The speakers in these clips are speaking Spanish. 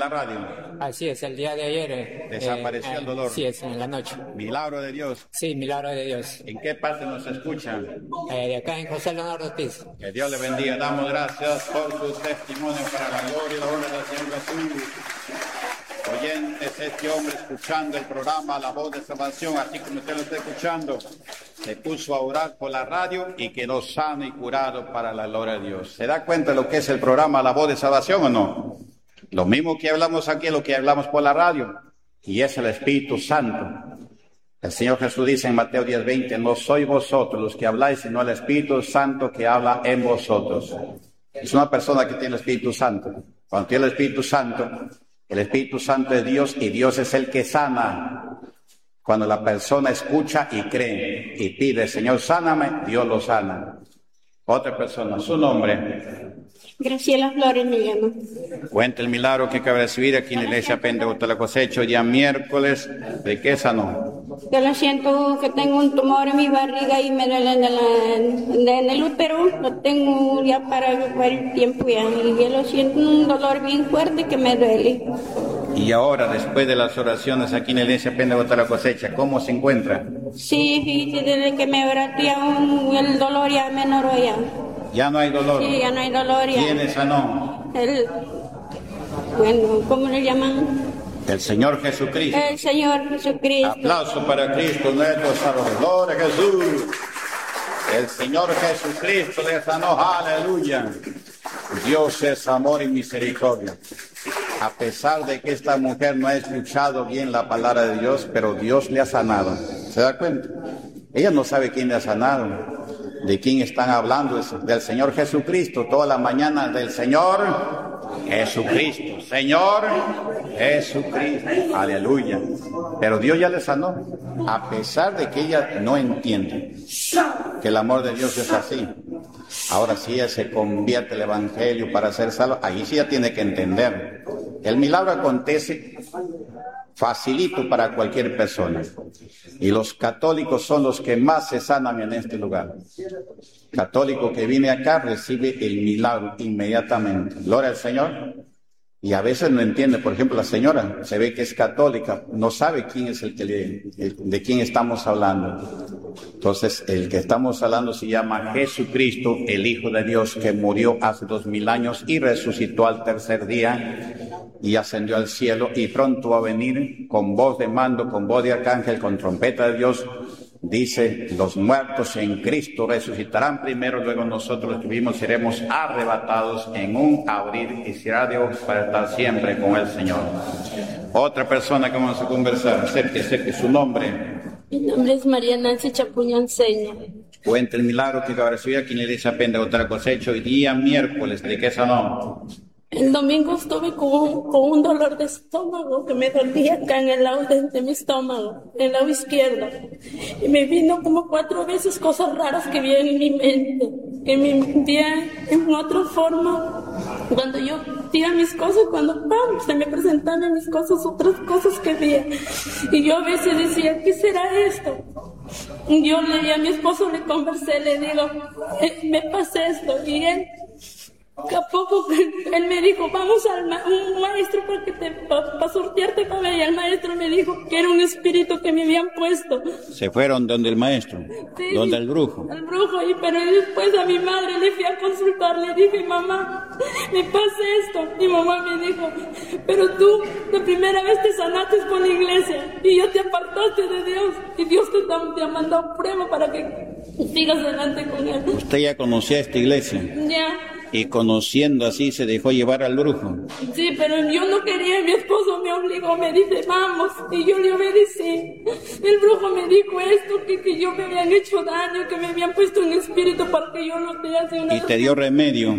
la radio. Así es, el día de ayer. Desapareció el dolor. Sí, es en la noche. Milagro de Dios. Sí, milagro de Dios. ¿En qué parte nos escuchan? De acá en José Leonardo Ortiz. Que Dios le bendiga. Damos gracias por su testimonio para la gloria y la honra del Señor Jesús. Oyentes, este hombre escuchando el programa La Voz de Salvación, así como usted lo está escuchando, se puso a orar por la radio y quedó sano y curado para la gloria de Dios. ¿Se da cuenta de lo que es el programa La Voz de Salvación o no? Lo mismo que hablamos aquí es lo que hablamos por la radio, y es el Espíritu Santo. El Señor Jesús dice en Mateo 10:20, no sois vosotros los que habláis, sino el Espíritu Santo que habla en vosotros. Es una persona que tiene el Espíritu Santo. Cuando tiene el Espíritu Santo es Dios y Dios es el que sana. Cuando la persona escucha y cree y pide, Señor, sáname, Dios lo sana. Otra persona, su nombre. Graciela Flores me llama. Cuenta el milagro que acaba de recibir aquí en la iglesia Pentecostal La Cosecha, día miércoles. ¿De qué sanó? Yo lo siento que tengo un tumor en mi barriga y me duele en el útero. Lo tengo ya para varios tiempo ya. Y yo lo siento un dolor bien fuerte que me duele. Y ahora, después de las oraciones aquí en la iglesia Pentecostal La Cosecha, ¿cómo se encuentra? Sí, desde que me oraté el dolor ya menoró ya. ¿Ya no hay dolor? Sí, ya no hay dolor ya. ¿Quién sanó? Bueno, ¿cómo le llaman? El Señor Jesucristo. El Señor Jesucristo. Aplauso para Cristo, nuestro Salvador. Gloria a Jesús. El Señor Jesucristo le sanó. Aleluya. Dios es amor y misericordia. A pesar de que esta mujer no ha escuchado bien la palabra de Dios, pero Dios le ha sanado. ¿Se da cuenta? Ella no sabe quién le ha sanado. ¿De quién están hablando? Del Señor Jesucristo. Toda la mañana del Señor Jesucristo. Señor Jesucristo. Aleluya. Pero Dios ya le sanó. A pesar de que ella no entiende que el amor de Dios es así. Ahora sí ella se convierte al Evangelio para ser salvo. Ahí sí ella tiene que entender. El milagro acontece facilito para cualquier persona. Y los católicos son los que más se sanan en este lugar. Católico que viene acá recibe el milagro inmediatamente. Gloria al Señor. Y a veces no entiende. Por ejemplo, la señora se ve que es católica, no sabe quién es de quién estamos hablando. Entonces, el que estamos hablando se llama Jesucristo, el Hijo de Dios, que murió hace 2000 años y resucitó al tercer día y ascendió al cielo, y pronto va a venir con voz de mando, con voz de arcángel, con trompeta de Dios. Dice, los muertos en Cristo resucitarán primero, luego nosotros los que vivimos seremos arrebatados en un abrir y cerrar de ojos para estar siempre con el Señor. Otra persona que vamos a conversar, acérquese, su nombre. Mi nombre es María Nancy Chapuñanceña. Cuenta el milagro que acaba de recibir aquí en la iglesia Pentecostal La Cosecha, hoy día miércoles. ¿De qué sanó? El domingo estuve con un dolor de estómago que me dolía acá en el lado de mi estómago, en el lado izquierdo. Y me vino como 4 veces cosas raras que vi en mi mente, que me envían en otra forma. Cuando yo tira mis cosas, cuando ¡pam! Se me presentaban mis cosas, otras cosas que vi. Y yo a veces decía, ¿qué será esto? Y yo le di a mi esposo, le conversé, le digo, me pasa esto. Y él, a poco él me dijo, vamos al un maestro para sortearte cabello. Y el maestro me dijo que era un espíritu que me habían puesto. Se fueron donde el maestro, sí, donde el brujo. El brujo, pero después a mi madre le fui a consultar, le dije, mamá, me pasa esto. Mi mamá me dijo, pero tú la primera vez te sanaste por la iglesia y ya te apartaste de Dios. Y Dios te ha mandado prueba para que sigas adelante con él. ¿Usted ya conocía esta iglesia? Ya. Y conociendo así se dejó llevar al brujo. Sí, pero yo no quería, mi esposo me obligó, me dice, vamos, y yo le obedecí. El brujo me dijo esto, que yo me habían hecho daño, que me habían puesto un espíritu para que yo no te hace una... ¿Y te dio remedio?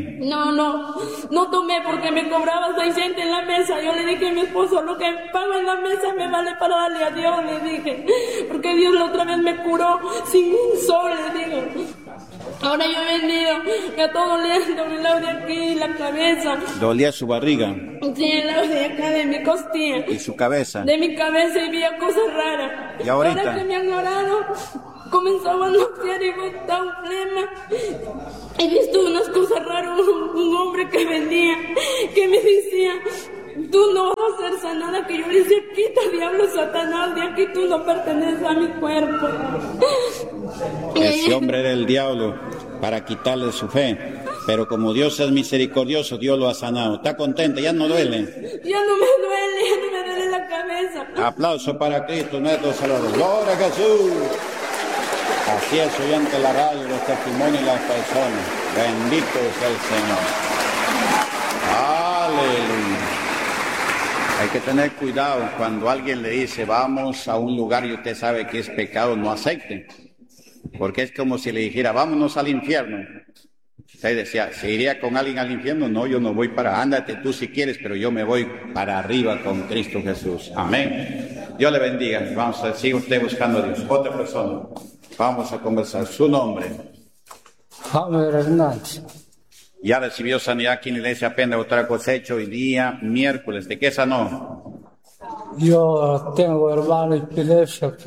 No tomé porque me cobraba 600 en la mesa. Yo le dije a mi esposo, lo que pago en la mesa me vale para darle a Dios, le dije. Porque Dios la otra vez me curó sin un sol, le digo. Ahora yo he vendido, me está doliendo el lado de aquí, la cabeza. ¿Dolía su barriga? Sí, el lado de acá, de mi costilla. ¿Y su cabeza? De mi cabeza, y veía cosas raras. ¿Y ahorita? Ahora que me han orado, comenzaba a noquear y me estaba un flema. He visto unas cosas raras, un hombre que venía, que me decía, tú no vas a ser sanada, que yo le decía, quita diablo Satanás, de aquí tú no perteneces a mi cuerpo. Ese hombre era el diablo para quitarle su fe, pero como Dios es misericordioso, Dios lo ha sanado. ¿Está contenta? ¿Ya no duele? Ya no me duele la cabeza. Aplauso para Cristo, nuestro Salvador. ¡Gloria a Jesús! Así es, oyente la radio, los testimonios de las personas. Bendito es el Señor. Aleluya. Hay que tener cuidado cuando alguien le dice, vamos a un lugar y usted sabe que es pecado, no acepte. Porque es como si le dijera, vámonos al infierno. Usted decía, ¿se iría con alguien al infierno? No, yo no voy para, ándate tú si quieres, pero yo me voy para arriba con Cristo Jesús. Amén. Dios le bendiga. Vamos a sigue usted buscando a Dios. Otra persona. Vamos a conversar. Su nombre. Javier Hernández. Ya recibió sanidad aquí en la iglesia apenas otra cosecha hoy día, miércoles. ¿De qué sanó? Yo tengo hermano epilepsia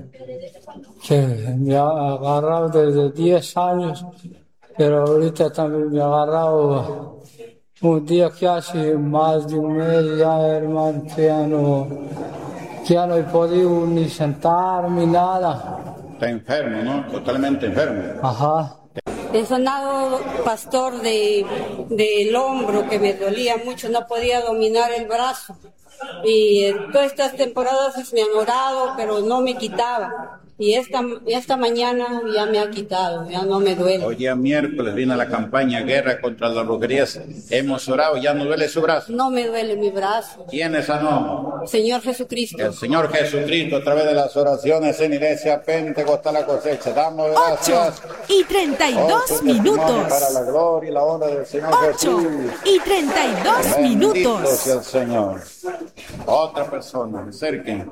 que me ha agarrado desde 10 años, pero ahorita también me ha agarrado un día que hace más de un mes ya, hermano, que ya no he podido ni sentarme ni nada. Está enfermo, ¿no? Totalmente enfermo. Ajá. He sanado, pastor, del hombro que me dolía mucho, no podía dominar el brazo. Y todas estas temporadas me han orado, pero no me quitaba. Y esta mañana ya me ha quitado, ya no me duele. Hoy día miércoles viene la campaña Guerra contra las Brujerías. Hemos orado, ya no duele su brazo. No me duele mi brazo. ¿Quién es sanó? Señor Jesucristo. El Señor Jesucristo, a través de las oraciones en Iglesia Pentecostal La Cosecha. Damos gracias. 8:32 minutos. Para la gloria y la honra del Señor Jesús. 8:32 Bendito minutos. sea el Señor. Otra persona, acerquen.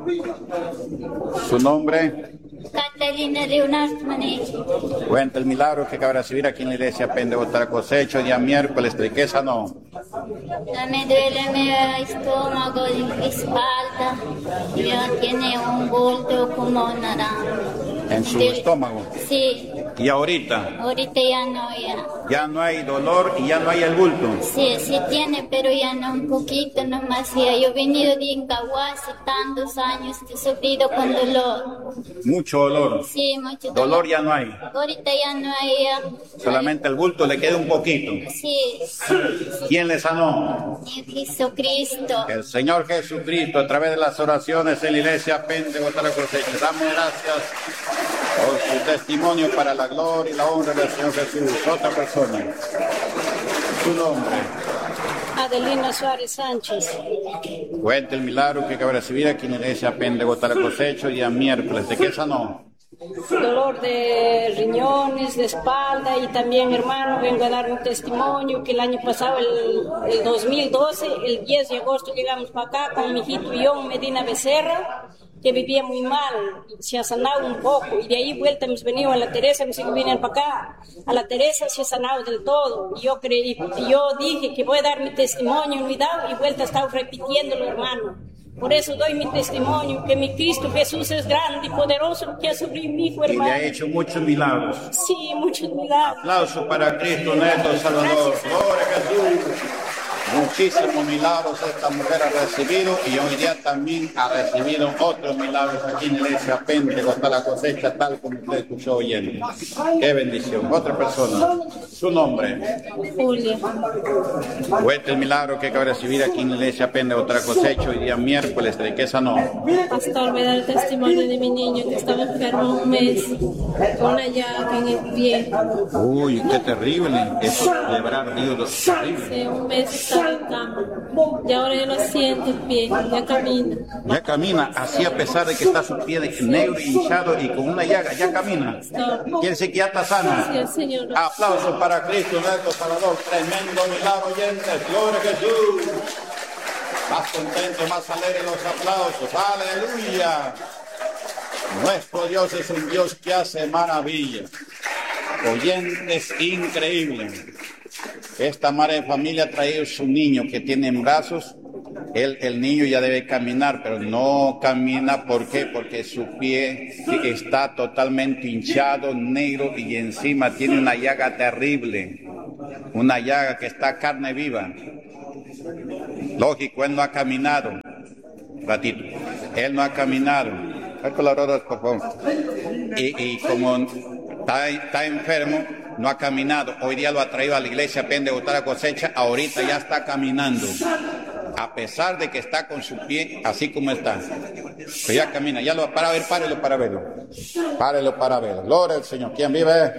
Su nombre. Catalina Leonardo Manejo. Cuenta el milagro que acaba de recibir aquí en la iglesia Pentecostal Cosecha, día miércoles. ¿De qué sanó? Me duele mi estómago y espalda. Ya tiene un bulto como naranja. ¿En su estómago? Sí. ¿Y ahorita? Ahorita ya no, ya. Ya no hay dolor y ya no hay el bulto. Sí, sí tiene, pero ya no, un poquito nomás. Ya. Yo he venido de Incahuasi tantos años, he sufrido con dolor. Mucho dolor. Sí, mucho dolor. Dolor ya no hay. Ahorita ya no hay. Ya. Solamente el bulto le queda un poquito. Sí. ¿Quién le sanó? Jesucristo. El Señor Jesucristo, a través de las oraciones en la iglesia Pentecostal Cosecha. Damos gracias por su testimonio para la gloria y la honra del Señor Jesús. Otra persona. Su nombre. Adelina Suárez Sánchez. Cuenta el milagro que acaba de recibir aquí en la iglesia Pentecostal Cosecha día miércoles. ¿De qué sanó? Dolor de riñones, de espalda y también, hermano, vengo a dar un testimonio que el año pasado, el 2012, el 10 de agosto llegamos para acá con mi hijito John Medina Becerra, que vivía muy mal, se ha sanado un poco, y de ahí vuelta hemos venido a la Teresa, mis hijos vienen para acá, a la Teresa se ha sanado del todo, y yo dije que voy a dar mi testimonio, y vuelta he estado repitiéndolo, hermano. Por eso doy mi testimonio, que mi Cristo Jesús es grande y poderoso, lo que ha sobre mi hijo, hermano. Y le ha hecho muchos milagros. Sí, muchos milagros. Aplauso para Cristo nuestro Salvador. Gloria a Jesús. Muchísimos milagros esta mujer ha recibido y hoy día también ha recibido otros milagros aquí en la iglesia Pentecostal Cosecha, tal como usted escuchó oyendo. Qué bendición. Otra persona. Su nombre. Julia. Cuenta el milagro que acaba de recibir aquí en la iglesia Pentecostal Cosecha hoy día miércoles. ¿De qué sanó? Pastor, me da el testimonio de mi niño que estaba enfermo un mes con una llaga en el pie. Uy, qué terrible. Eso de verdad, Dios, terrible. Hace un mes estaba en cama y ahora ya lo siento el pie, ya camina. Ya camina, así a pesar de que está su pie negro y hinchado y con una llaga, ya camina. Quiere decir que ya está sana. Sí, el Señor. Aplausos para Cristo nuestro Salvador. Tremendo milagro, oyentes. Gloria a Jesús. Más contento, más alegre los aplausos. Aleluya. Nuestro Dios es un Dios que hace maravillas. Oyentes, increíble. Esta madre de familia ha traído su niño que tiene en brazos. El niño ya debe caminar, pero no camina. ¿Por qué? Porque su pie está totalmente hinchado, negro, y encima tiene una llaga terrible. Una llaga que está carne viva. Lógico, él no ha caminado. Ratito. Él no ha caminado. Hay colaboradores, por favor. Y como está enfermo, no ha caminado. Hoy día lo ha traído a la iglesia Pentecostal Cosecha. Ahorita ya está caminando. A pesar de que está con su pie así como está. Pero ya camina. Ya lo para ver, párelo para verlo. Párelo para verlo. Gloria al Señor. ¿Quién vive?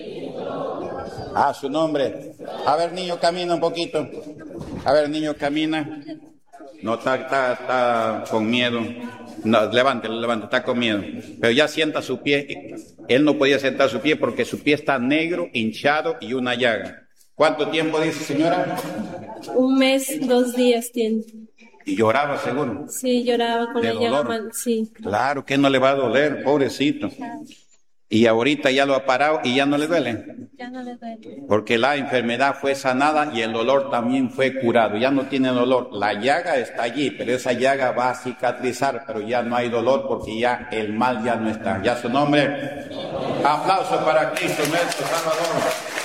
Su nombre. A ver, niño, camina un poquito. A ver, niño, camina. No, está con miedo. No, levante, está con miedo. Pero ya sienta su pie. Él no podía sentar su pie porque su pie está negro, hinchado y una llaga. ¿Cuánto tiempo dice, señora? 1 mes, 2 días tiene. ¿Y lloraba seguro? Sí, lloraba con la llaga mal, sí. Claro que no le va a doler, pobrecito. Y ahorita ya lo ha parado y ya no le duele. Ya no le duele. Porque la enfermedad fue sanada y el dolor también fue curado. Ya no tiene dolor. La llaga está allí, pero esa llaga va a cicatrizar, pero ya no hay dolor porque ya el mal ya no está. Ya su nombre. Aplauso para Cristo nuestro Salvador.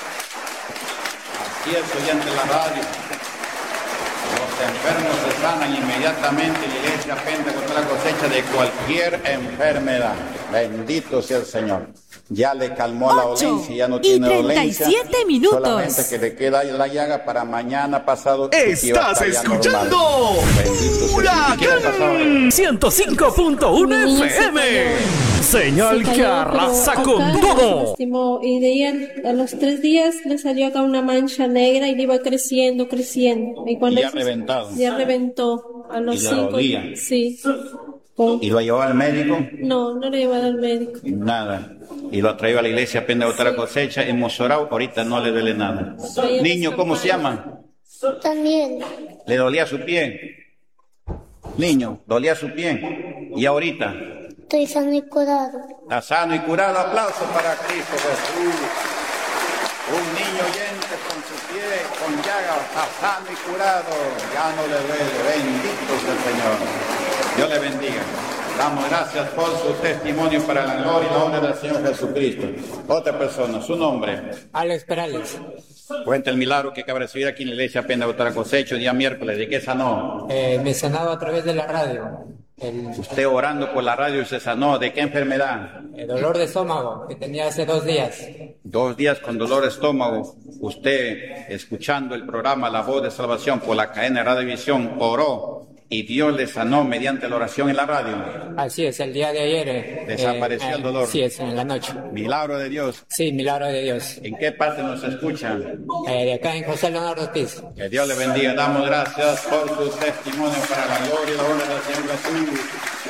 Así es, oyente la radio. Los enfermos se sanan inmediatamente en la iglesia Pentecostal Cosecha de cualquier enfermedad. Bendito sea el Señor. Ya le calmó la dolencia, ya no tiene dolencia. 37 minutos. Solamente que le queda la llaga para mañana pasado. ¡Estás escuchando! ¡Huracán! 105.1 FM. Señal que arrasa con todo. Y de ahí a los 3 días le salió acá una mancha negra y le iba creciendo. Y cuando ya reventado. Ya reventó a los 5. Sí. ¿Y lo llevó al médico? No lo llevó al médico. Nada. Y lo ha traído a la iglesia Pentecostal Cosecha. Hemos orado, ahorita no le duele nada. Niño, ¿cómo se llama? Daniel. ¿Le dolía su pie? Niño, ¿dolía su pie? ¿Y ahorita? Estoy sano y curado. Está sano y curado. Aplauso para Cristo Jesús. Un niño oyente con su pie, con llaga, está sano y curado. Ya no le duele. Bendito sea el Señor. Dios le bendiga. Damos gracias por su testimonio para la gloria y la honra del Señor Jesucristo. Otra persona, su nombre. Alex Perales. Cuenta el milagro que acaba de recibir aquí en la iglesia Pentecostal Cosecha, día miércoles. ¿De qué sanó? Me sanaba a través de la radio. Usted orando por la radio se sanó. ¿De qué enfermedad? El dolor de estómago que tenía hace 2 días. 2 días con dolor de estómago. Usted, escuchando el programa La Voz de Salvación por la cadena Radiovisión, oró. Y Dios le sanó mediante la oración en la radio. Así es, el día de ayer. Desapareció el dolor. Sí, es en la noche. Milagro de Dios. Sí, milagro de Dios. ¿En qué parte nos escucha? De acá en José Leonardo Ortiz. Que Dios le bendiga. Damos gracias por su testimonio para la gloria y la honra del Señor Jesús.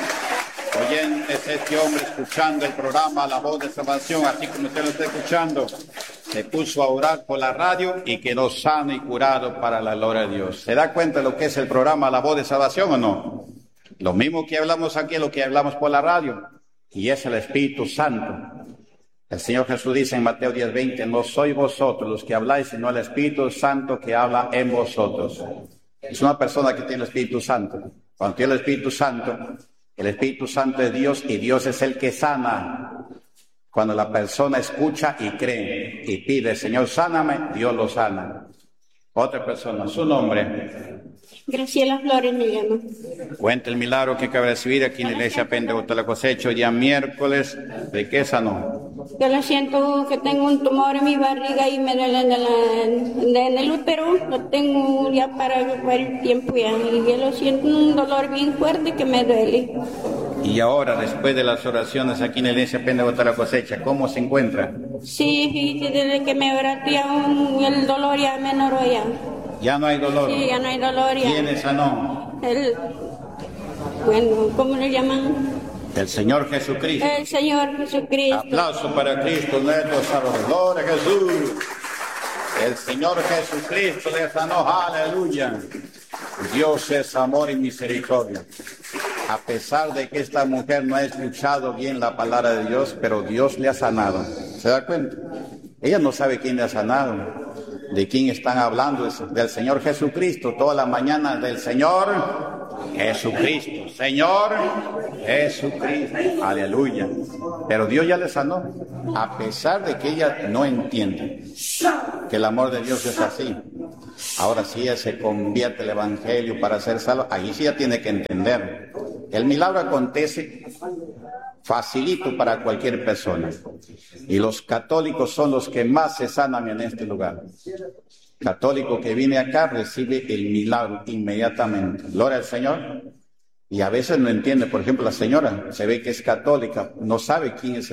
Oyentes, este hombre escuchando el programa La Voz de Salvación, así como usted lo está escuchando, se puso a orar por la radio y quedó sano y curado para la gloria de Dios. ¿Se da cuenta de lo que es el programa La Voz de Salvación o no? Lo mismo que hablamos aquí es lo que hablamos por la radio, y es el Espíritu Santo. El Señor Jesús dice en Mateo 10:20, no sois vosotros los que habláis, sino el Espíritu Santo que habla en vosotros. Es una persona que tiene el Espíritu Santo. Cuando tiene el Espíritu Santo es Dios y Dios es el que sana. Cuando la persona escucha y cree y pide, Señor, sáname, Dios lo sana. Otra persona, su nombre. Graciela Flores me llama. Cuenta el milagro que acaba de recibir aquí en la iglesia Pentecostal Cosecha, día miércoles. ¿De qué sanó? Yo lo siento que tengo un tumor en mi barriga y me duele en el útero. Lo tengo ya para varios tiempo ya. Y yo lo siento un dolor bien fuerte que me duele. Y ahora, después de las oraciones aquí en la iglesia Pentecostal Cosecha, ¿cómo se encuentra? Sí, desde que me oraté el dolor ya menoró ya. ¿Ya no hay dolor? Sí, ya no hay dolor ya. ¿Quién sanó? Bueno, ¿cómo le llaman? El Señor Jesucristo. El Señor Jesucristo. Aplauso para Cristo nuestro Salvador. Gloria a Jesús. El Señor Jesucristo le sanó. Aleluya. Dios es amor y misericordia. A pesar de que esta mujer no ha escuchado bien la palabra de Dios, pero Dios le ha sanado. ¿Se da cuenta? Ella no sabe quién le ha sanado. ¿De quién están hablando? Del Señor Jesucristo. Toda la mañana del Señor Jesucristo. Señor Jesucristo. Aleluya. Pero Dios ya le sanó. A pesar de que ella no entiende que el amor de Dios es así. Ahora sí ya se convierte el evangelio para ser salvo, ahí sí ya tiene que entender. El milagro acontece facilito para cualquier persona. Y los católicos son los que más se sanan en este lugar. Católico que viene acá recibe el milagro inmediatamente. Gloria al Señor. Y a veces no entiende, por ejemplo, la señora se ve que es católica, no sabe quién es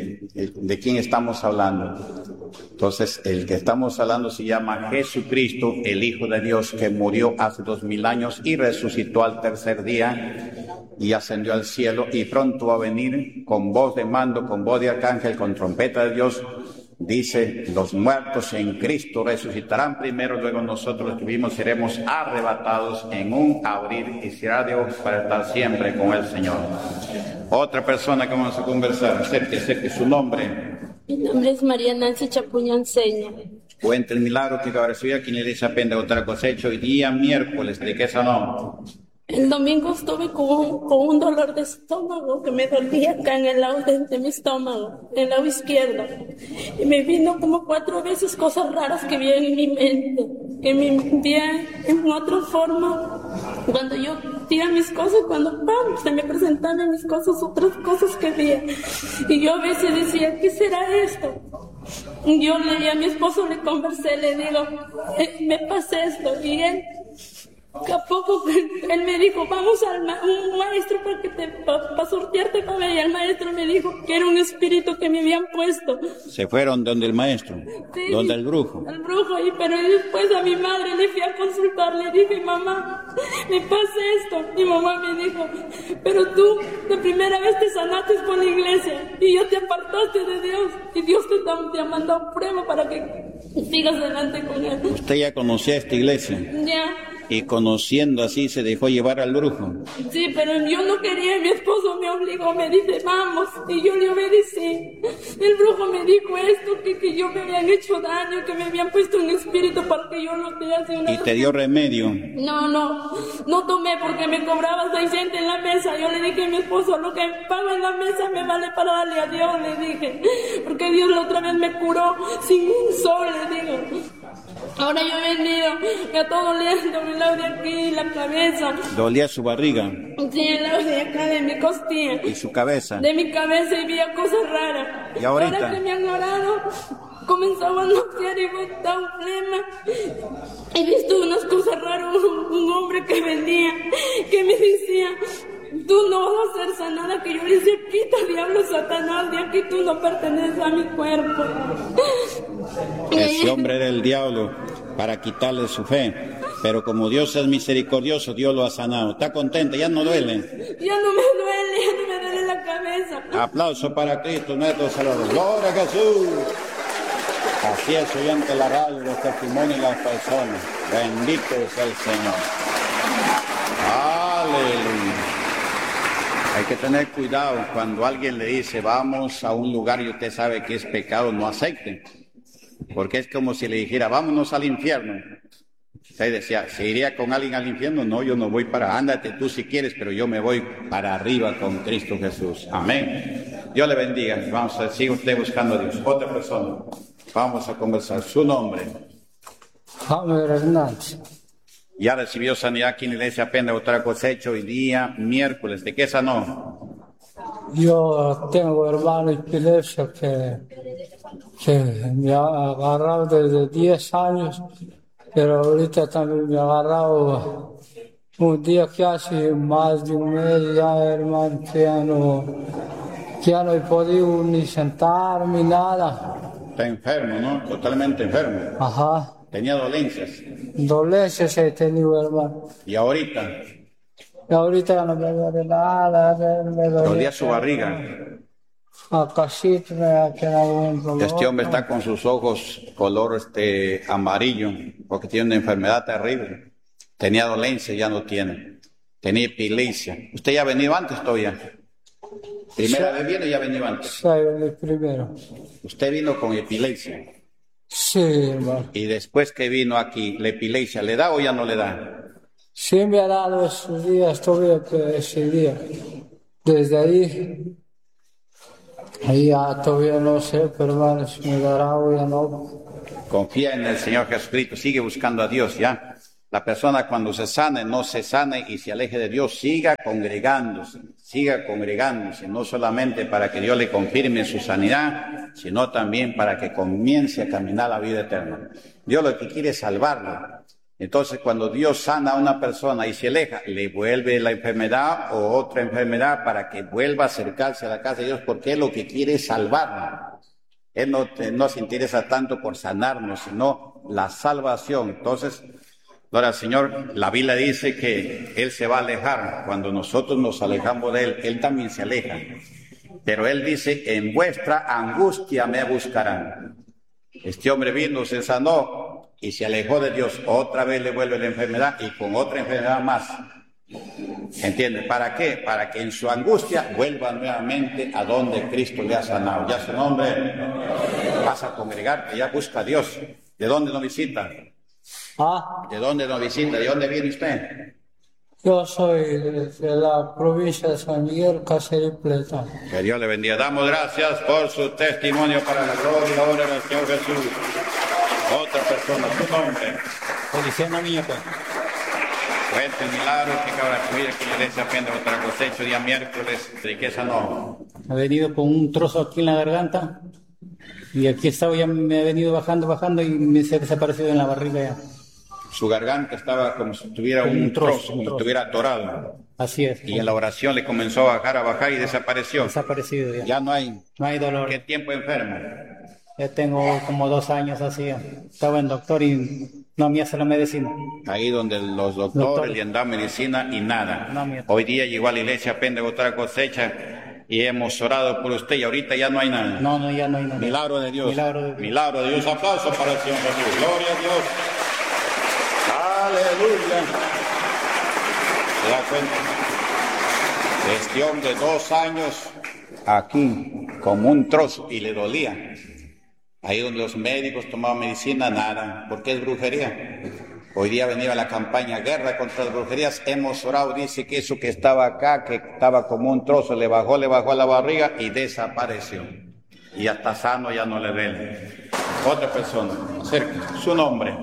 de quién estamos hablando. Entonces, el que estamos hablando se llama Jesucristo, el Hijo de Dios, que murió hace 2000 años y resucitó al tercer día y ascendió al cielo, y pronto va a venir con voz de mando, con voz de arcángel, con trompeta de Dios. Dice, los muertos en Cristo resucitarán primero, luego nosotros los que vivimos seremos arrebatados en un abrir y cerrar de ojos para estar siempre con el Señor. Otra persona que vamos a conversar, acérquese, su nombre. Mi nombre es María Nancy Chapuñanceña. Cuenta el milagro que acaba de recibir aquí en la iglesia Pentecostal Cosecha hoy día miércoles. ¿De qué sanó? El domingo estuve con un dolor de estómago que me dolía acá en el lado de mi estómago, en el lado izquierdo. Y me vino como 4 veces cosas raras que vi en mi mente, que me envían en otra forma. Cuando yo tira mis cosas, cuando se me presentaban mis cosas, otras cosas que vi. Y yo a veces decía, ¿qué será esto? Yo a mi esposo le conversé, le digo, me pasa esto. Y él, a poco, él me dijo, vamos a un maestro para sortearte para y el maestro me dijo que era un espíritu que me habían puesto. ¿Se fueron donde el maestro? Sí, ¿Donde el brujo? El brujo, pero después a mi madre le fui a consultar, le dije, mamá, me pasa esto. Mi mamá me dijo, pero tú de primera vez te sanaste por la iglesia y ya te apartaste de Dios y Dios te ha mandado prueba para que sigas adelante con él. ¿Usted ya conocía esta iglesia? Ya. Y conociendo así se dejó llevar al brujo. Sí, pero yo no quería, mi esposo me obligó, me dice, vamos, y yo le obedecí. El brujo me dijo esto, que yo me habían hecho daño, que me habían puesto un espíritu para que yo no te hace una... ¿Y te dio remedio? No tomé porque me cobraba 600 en la mesa. Yo le dije a mi esposo, lo que pago en la mesa me vale para darle a Dios, le dije. Porque Dios la otra vez me curó sin un sol, le digo. Ahora yo he venido, me está doliendo mi lado de aquí, la cabeza. ¿Dolía su barriga? Sí, el lado de acá, de mi costilla. ¿Y su cabeza? De mi cabeza y veía cosas raras. ¿Y ahorita? Ahora que me han orado, comenzaba a noquear y botaba un flema. He visto unas cosas raras, un hombre que venía, que me decía, tú no vas a ser sanada, que yo le decía, quita diablo Satanás, de aquí tú no perteneces a mi cuerpo. Ese hombre era el diablo para quitarle su fe, pero como Dios es misericordioso, Dios lo ha sanado. ¿Está contenta? ¿Ya no duele? Ya no me duele la cabeza. Aplauso para Cristo, nuestro Salvador. ¡Gloria a Jesús! Así es, oyente la radio, los testimonios de las personas. Bendito es el Señor. Aleluya. Hay que tener cuidado cuando alguien le dice, vamos a un lugar y usted sabe que es pecado, no acepte. Porque es como si le dijera, vámonos al infierno. Usted decía, ¿se iría con alguien al infierno? No, yo no voy ándate tú si quieres, pero yo me voy para arriba con Cristo Jesús. Amén. Dios le bendiga. Vamos a sigue usted buscando a Dios. Otra persona. Vamos a conversar. Su nombre. Javier Hernández. Ya recibió sanidad aquí en la iglesia Pentecostal Cosecha hoy día, miércoles. ¿De qué sanó? Yo tengo hermano epilepsia que me ha agarrado desde 10 años, pero ahorita también me ha agarrado un día que hace más de un mes ya, hermano, que ya no he podido ni sentarme, nada. Está enfermo, ¿no? Totalmente enfermo. Ajá. Tenía dolencias. Dolencias he tenido, hermano. ¿Y ahorita? Y ahorita ya no me duele nada. ¿Dolía su barriga? Acá sí me queda un dolor. Este hombre está con sus ojos color amarillo, porque tiene una enfermedad terrible. Tenía dolencia, ya no tiene. Tenía epilepsia. ¿Usted ya ha venido antes todavía? ¿Primera vez viene o ya ha venido antes? Sí, el primero. ¿Usted vino con epilepsia? Sí, hermano. Y después que vino aquí, ¿la epilepsia le da o ya no le da? Sí me ha dado esos días, todavía ese día. Desde ahí ya todavía no sé, pero hermano, si me dará o ya no. Confía en el Señor Jesucristo, sigue buscando a Dios, ¿ya? La persona cuando se sane, no se sane y se aleje de Dios, siga congregándose, no solamente para que Dios le confirme su sanidad, sino también para que comience a caminar la vida eterna. Dios lo que quiere es salvarlo. Entonces, cuando Dios sana a una persona y se aleja, le vuelve la enfermedad o otra enfermedad para que vuelva a acercarse a la casa de Dios, porque Él lo que quiere es salvarlo. Él no se interesa tanto por sanarnos, sino la salvación. Entonces, gloria al Señor, la Biblia dice que Él se va a alejar. Cuando nosotros nos alejamos de Él, Él también se aleja. Pero Él dice, en vuestra angustia me buscarán. Este hombre vino, se sanó y se alejó de Dios. Otra vez le vuelve la enfermedad y con otra enfermedad más. ¿Entiende? ¿Para qué? Para que en su angustia vuelva nuevamente a donde Cristo le ha sanado. Ya su nombre, vas a congregarte, ya busca a Dios. ¿De dónde nos visita? ¿De dónde nos visita? ¿De dónde viene usted? Yo soy de la provincia de San Miguel, Caseripleta. Que Dios le bendiga. Damos gracias por su testimonio para la gloria y honra del Señor Jesús. Otra persona, su nombre. Feliciano Miñoco. Cuente el milagro que acaba de subir aquí en la iglesia Pentecoste Cosecha, día miércoles, riqueza no. He venido con un trozo aquí en la garganta y aquí estaba, ya me he venido bajando y me se ha desaparecido en la barriga ya. Su garganta estaba como si tuviera un trozo, como si estuviera atorado. Así es. Y en la oración le comenzó a bajar y desapareció. Desaparecido ya. Ya no hay dolor. ¿Qué tiempo enfermo? Ya tengo como 2 años así. Estaba en doctor y no me hace la medicina. Ahí donde los doctores le han dado medicina y nada. No, hoy día llegó a la iglesia Pentecoste Cosecha y hemos orado por usted y ahorita ya no hay nada. No, ya no hay nada. Milagro de Dios. Milagro de Dios. Aplauso para el Señor Jesús. Gloria a Dios. Aleluya. ¿Se da cuenta? Este hombre 2 años aquí como un trozo y le dolía. Ahí donde los médicos tomaban medicina, nada, porque es brujería. Hoy día venía la campaña Guerra contra las Brujerías, hemos orado, dice que eso que estaba acá, que estaba como un trozo, le bajó a la barriga y desapareció. Y ya está sano, ya no le duele. Otra persona, cerca, su nombre.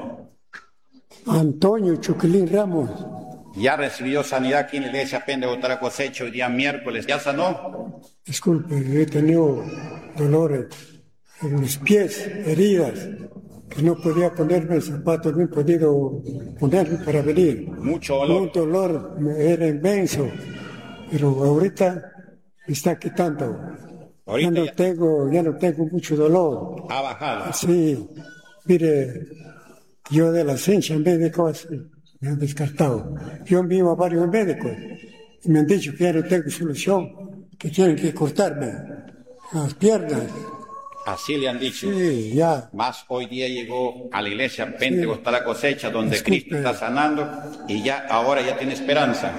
Antonio Chuquilín Ramos. Ya recibió sanidad aquí en la iglesia Pentecoste Cosecha, hoy día miércoles, ¿ya sanó? Disculpe, he tenido dolores en mis pies, heridas, que no podía ponerme el zapato, no he podido ponerme para venir. Mucho dolor. Un dolor era inmenso, pero ahorita me está quitando. Ya no tengo mucho dolor. Ha bajado. Sí, mire, yo de la ciencia médica me han descartado. Yo envío a varios médicos y me han dicho que ya no tengo solución, que tienen que cortarme las piernas. Así le han dicho. Sí, ya. Más hoy día llegó a la iglesia Pentecoste Cosecha, donde Cristo está sanando, y ahora ya tiene esperanza.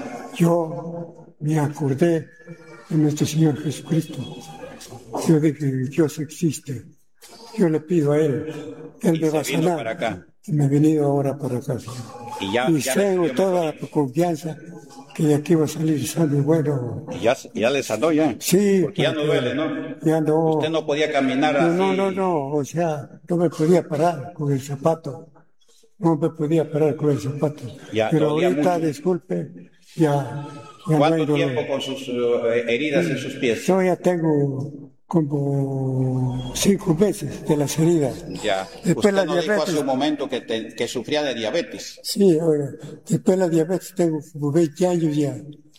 Yo me acordé de nuestro Señor Jesucristo. Yo dije, Dios existe. Yo le pido a Él. Él me va a sanar. Para acá. Y me he venido ahora para acá. Y tengo toda la confianza que de aquí va a salir sano y bueno. ¿Y ya le sanó ya? Sí. Porque ya no duele, ¿no? Ya no. Usted no podía caminar así. No. O sea, no me podía parar con el zapato. No me podía parar con el zapato. Pero ahorita, mucho. Disculpe, ya ¿Cuánto tiempo con sus heridas en sus pies? Yo ya tengo como 5 meses de las heridas. Ya. Después usted no dijo hace un momento que sufría de diabetes. Sí, oiga, después la diabetes tengo como 20 años ya.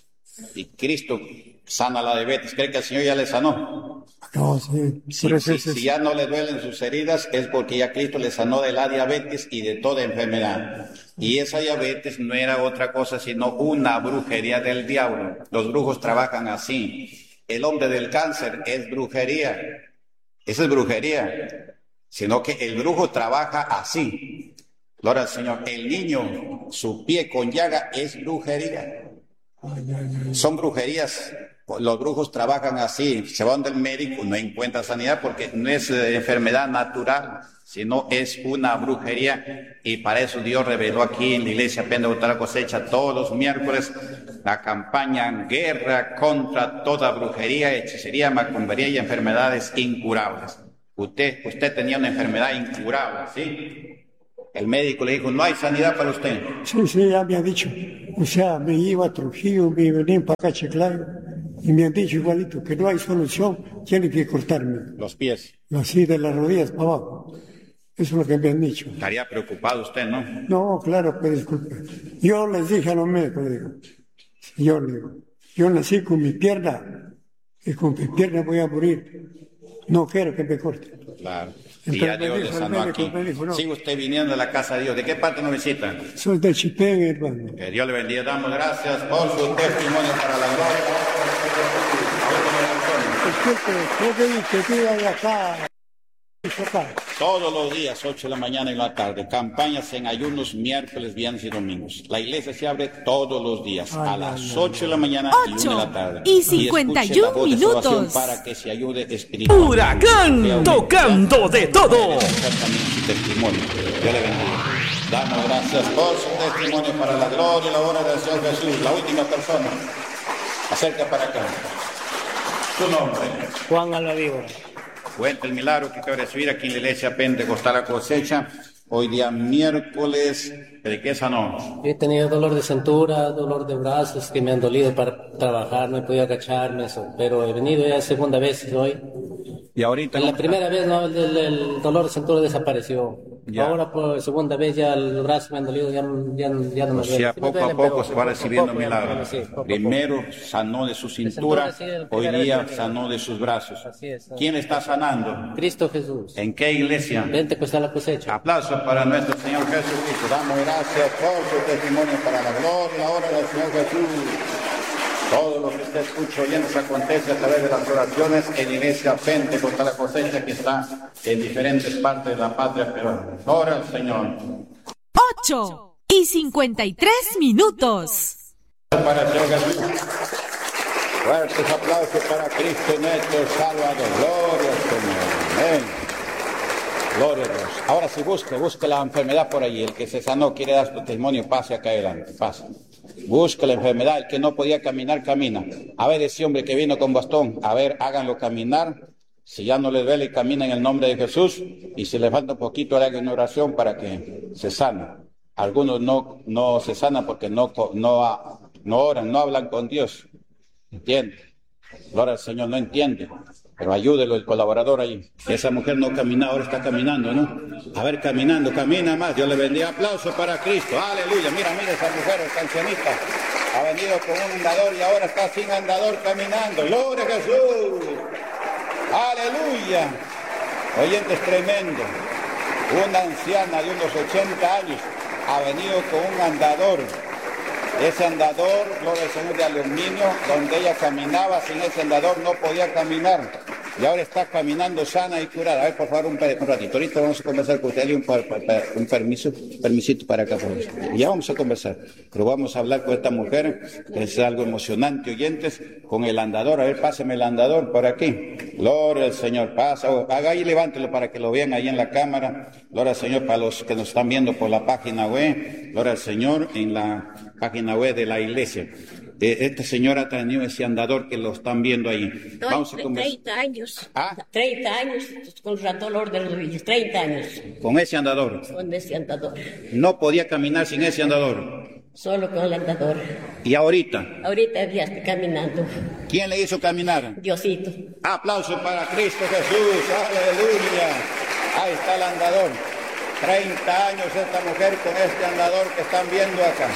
Y Cristo sana la diabetes. ¿Cree que el Señor ya le sanó? No, sí. Si ya no le duelen sus heridas es porque ya Cristo le sanó de la diabetes y de toda enfermedad. Y esa diabetes no era otra cosa sino una brujería del diablo. Los brujos trabajan así. El hombre del cáncer es brujería. Esa es brujería. Sino que el brujo trabaja así. Gloria al Señor. El niño, su pie con llaga es brujería. Son brujerías. Los brujos trabajan así. Se van del médico, no encuentran sanidad porque no es enfermedad natural, sino es una brujería. Y para eso Dios reveló aquí en la iglesia Pentecoste Cosecha todos los miércoles la campaña Guerra contra toda brujería, hechicería, macumbería y enfermedades incurables. Usted tenía una enfermedad incurable, ¿sí? El médico le dijo, no hay sanidad para usted. Sí, ya me ha dicho. O sea, me iba a Trujillo, me venían para acá a Chiclayo, y me han dicho igualito, que no hay solución, tienen que cortarme. Los pies. Así de las rodillas para abajo. Eso es lo que me han dicho. Estaría preocupado usted, ¿no? No, claro, pues disculpe. Yo les dije a los médicos, yo nací con mi pierna, y con mi pierna voy a morir. No quiero que me corten. Claro. Entonces, Y ya Dios le sanó aquí. Dijo, no. Sigue usted viniendo a la casa de Dios. ¿De qué parte nos visita? Soy de Chipén, hermano. Que Dios le bendiga. Damos gracias por su testimonio para la gloria. Disculpe, ¿qué viva de acá? Todos los días, 8 de la mañana y la tarde, campañas en ayunos miércoles, viernes y domingos. La iglesia se abre todos los días a las 8 de la mañana y 1 de la tarde. Y 51 minutos. Para que se ayude espiritualmente. Huracán tocando de todo. Testimonio. Dios le bendiga. Damos gracias por su testimonio para la gloria y la honra del Señor Jesús. La última persona. Acerca para acá. Su nombre. Juan Alvavivo. Cuenta el milagro que acaba de recibir aquí en la iglesia Pentecostal La Cosecha. Hoy día miércoles, ¿de qué sanó? Yo he tenido dolor de cintura, dolor de brazos que me han dolido para trabajar, no he podido agacharme, pero he venido ya segunda vez hoy. ¿Y ahorita? La primera vez no, el dolor de cintura desapareció. Ya. Ahora por segunda vez ya el brazo me han dolido, ya no me duele. O sea, poco a poco se va recibiendo milagros. Primero sanó de su cintura, hoy día sanó de sus brazos. ¿Quién está sanando? Cristo Jesús. ¿En qué iglesia? Pentecostal La Cosecha. Aplausos para nuestro Señor Jesucristo. Damos gracias por su testimonio para la gloria y la honra del Señor Jesús. Todo lo que usted escucha oyendo se acontece a través de las oraciones en Iglesia Pentecostal La Cosecha, que está en diferentes partes de la patria peruana. Ora al Señor. 8 y 53 minutos. Para el Señor Jesús. Fuertes aplausos para Cristo nuestro Salvador. Gloria al Señor. Amén. Gloria a Dios. Ahora sí, busque la enfermedad por allí. El que se sanó quiere dar su testimonio, pase acá adelante. Pase. Busca la enfermedad, el que no podía caminar, camina. A ver, ese hombre que vino con bastón, a ver, háganlo caminar. Si ya no les duele, camina en el nombre de Jesús. Y si les falta un poquito, hagan una oración para que se sane. Algunos no se sanan porque no oran, no hablan con Dios. ¿Entiende? Gloria al Señor, no entiende. Pero ayúdelo, el colaborador ahí. Esa mujer no caminaba, ahora está caminando, ¿no? A ver, caminando, camina más. Dios le bendiga. Aplauso para Cristo. Aleluya. Mira esa mujer, esta ancianita. Ha venido con un andador y ahora está sin andador caminando. Gloria a Jesús. Aleluya. Oyentes, tremendo. Una anciana de unos 80 años ha venido con un andador. Ese andador, gloria al Señor, de aluminio, donde ella caminaba, sin ese andador no podía caminar. Y ahora está caminando sana y curada. A ver, por favor, un ratito. Ahorita vamos a conversar con usted. Un permisito para acá. Por favor. Ya vamos a conversar. Pero vamos a hablar con esta mujer. Es algo emocionante, oyentes, con el andador. A ver, páseme el andador por aquí. Gloria al Señor. Pasa. Haga ahí, levántelo para que lo vean ahí en la cámara. Gloria al Señor para los que nos están viendo por la página web. Gloria al Señor en la página web de la iglesia. Esta señora ha tenido ese andador que lo están viendo ahí. Vamos a conversar. 30 años. ¿Ah? 30 años con dolor de rodillas. 30 años. ¿Con ese andador? Con ese andador. ¿No podía caminar sin ese andador? Solo con el andador. ¿Y ahorita? Ahorita ya estoy caminando. ¿Quién le hizo caminar? Diosito. Aplauso para Cristo Jesús. Aleluya. Ahí está el andador. 30 años esta mujer con este andador que están viendo acá.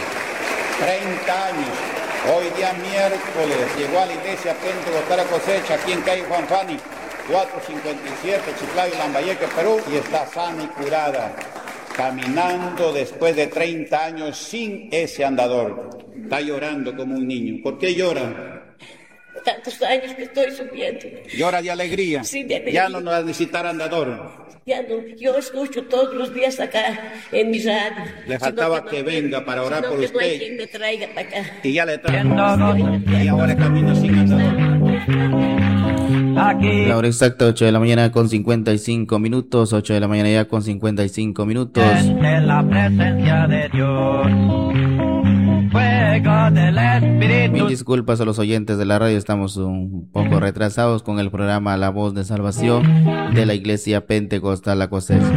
30 años. Hoy día miércoles llegó a la iglesia Pentecostal La Cosecha, aquí en calle Juan Fani, 457, Chiclayo, Lambayeque, Perú, y está sana y curada, caminando después de 30 años sin ese andador. Está llorando como un niño. ¿Por qué llora? Tantos años que estoy sufriendo. Llora de alegría. Sí, de alegría. Ya no va a necesitar andador. Ya no, yo escucho todos los días acá en mi radio. Le faltaba que venga para orar por usted. No hay quien me traiga para acá. Y ya le trae. Y ahora camina sin andador. La hora exacta, 8 de la mañana con 55 minutos. 8 de la mañana ya con 55 minutos. En la presencia de Dios. Mil disculpas a los oyentes de la radio, estamos un poco retrasados con el programa La Voz de Salvación de la Iglesia Pentecostal La Cosecha.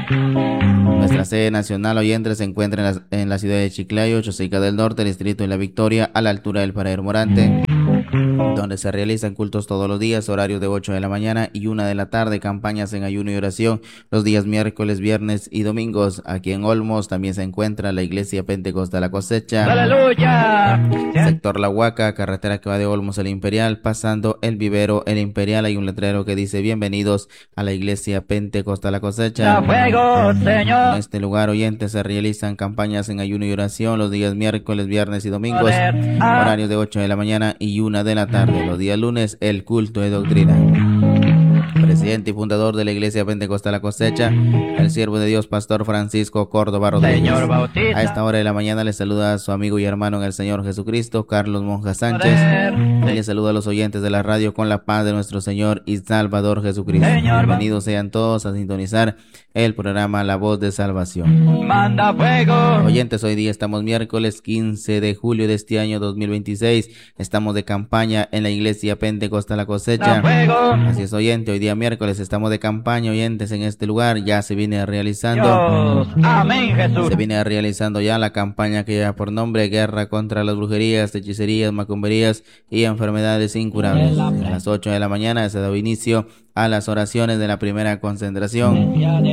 Nuestra sede nacional oyentes se encuentra en la ciudad de Chiclayo, Chosica del Norte, distrito de La Victoria, a la altura del Paradero Morante, donde se realizan cultos todos los días, horarios de 8 de la mañana y 1 de la tarde, campañas en ayuno y oración los días miércoles, viernes y domingos. Aquí en Olmos también se encuentra la Iglesia Pentecostal La Cosecha. ¡Aleluya! Sector La Huaca, carretera que va de Olmos al Imperial, pasando el vivero El Imperial, hay un letrero que dice bienvenidos a la Iglesia Pentecostal La Cosecha. ¡Fuego, Señor! En este lugar, oyentes, se realizan campañas en ayuno y oración los días miércoles, viernes y domingos, horarios de 8 de la mañana y 1 de la tarde. Los días lunes, el culto de doctrina. Presidente y fundador de la Iglesia Pentecostal La Cosecha, el siervo de Dios, Pastor Francisco Córdoba Rodríguez. A esta hora de la mañana le saluda a su amigo y hermano en el Señor Jesucristo, Carlos Monja Sánchez. Y le saluda a los oyentes de la radio con la paz de nuestro Señor y Salvador Jesucristo. Bienvenidos sean todos a sintonizar el programa La Voz de Salvación. Manda fuego. Oyentes, hoy día estamos miércoles 15 de julio de este año 2026. Estamos de campaña en la Iglesia Pentecostal La Cosecha. Así es, oyente, hoy día miércoles estamos de campaña, oyentes, en este lugar. Ya se viene realizando. Dios. Amén, Jesús. Se viene realizando ya la campaña que lleva por nombre Guerra contra las brujerías, hechicerías, macumberías y enfermedades incurables. A las 8 de la mañana se da inicio a las oraciones de la primera concentración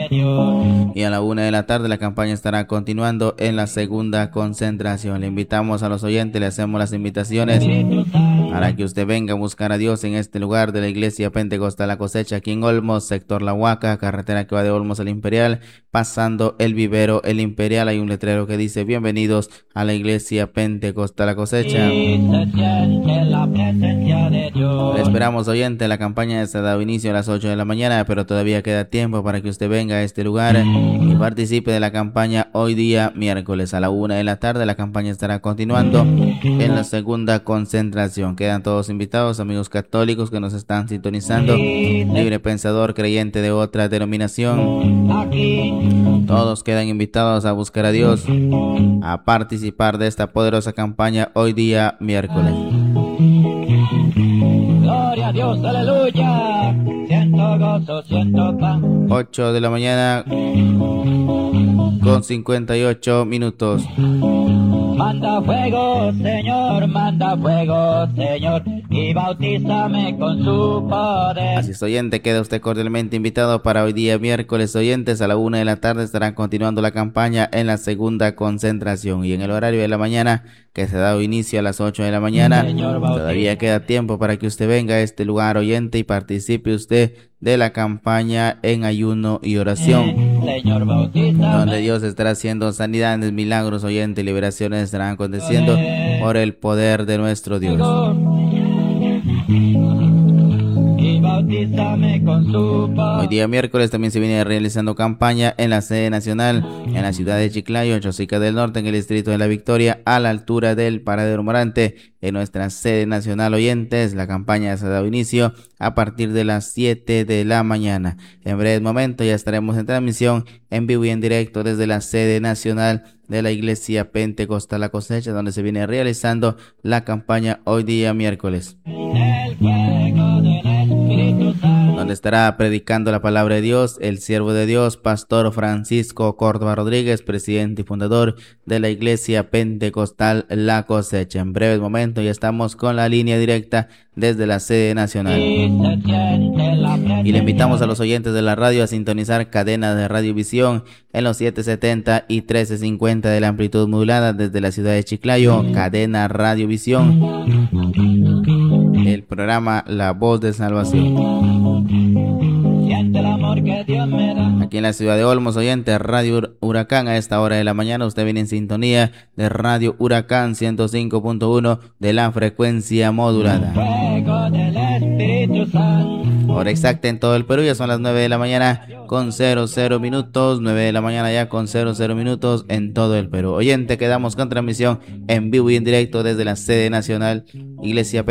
y a la 1 de la tarde la campaña estará continuando en la segunda concentración. Le invitamos a los oyentes, le hacemos las invitaciones para que usted venga a buscar a Dios en este lugar de la Iglesia Pentecostal La Cosecha, aquí en Olmos, sector La Huaca, carretera que va de Olmos al Imperial, pasando el vivero El Imperial. Hay un letrero que dice bienvenidos a la Iglesia Pentecostal La Cosecha. Le esperamos, oyente, la campaña se ha dado inicio a las 8 de la mañana, pero todavía queda tiempo para que usted venga a este lugar y participe de la campaña hoy día miércoles a la 1 de la tarde. La campaña estará continuando en la segunda concentración. Quedan todos invitados, amigos católicos que nos están sintonizando, libre pensador, creyente de otra denominación. Todos quedan invitados a buscar a Dios, a participar de esta poderosa campaña hoy día miércoles. Gloria a Dios, aleluya. Siento gozo, siento paz. 8 de la mañana con 58 minutos. Manda fuego, Señor, y bautízame con su poder. Así es, oyente, queda usted cordialmente invitado para hoy día miércoles, oyentes, a la 1 de la tarde estarán continuando la campaña en la segunda concentración, y en el horario de la mañana, que se ha dado inicio a las 8 de la mañana, todavía queda tiempo para que usted venga a este lugar, oyente, y participe usted de la campaña en ayuno y oración, donde Dios estará haciendo sanidades, milagros, oyente, y liberaciones estarán aconteciendo por el poder de nuestro Dios. Hoy día miércoles también se viene realizando campaña en la sede nacional en la ciudad de Chiclayo, Chosica del Norte, en el distrito de La Victoria, a la altura del Paradero Morante. En nuestra sede nacional, oyentes, la campaña se ha dado inicio a partir de las 7 de la mañana. En breve momento ya estaremos en transmisión en vivo y en directo desde la sede nacional de la Iglesia Pentecostal La Cosecha, donde se viene realizando la campaña hoy día miércoles, donde estará predicando la palabra de Dios el siervo de Dios, Pastor Francisco Córdoba Rodríguez, presidente y fundador de la Iglesia Pentecostal La Cosecha. En breves momentos ya estamos con la línea directa desde la sede nacional. Y le invitamos a los oyentes de la radio a sintonizar cadena de Radiovisión en los 770 y 1350 de la amplitud modulada desde la ciudad de Chiclayo, cadena Radiovisión, el programa La Voz de Salvación. Aquí en la ciudad de Olmos, oyente, Radio Huracán. A esta hora de la mañana usted viene en sintonía de Radio Huracán 105.1 de la frecuencia modulada. Hora exacta en todo el Perú, ya son las 9 de la mañana con 00 minutos, 9 de la mañana ya con 00 minutos en todo el Perú. Oyente, quedamos con transmisión en vivo y en directo desde la sede nacional Iglesia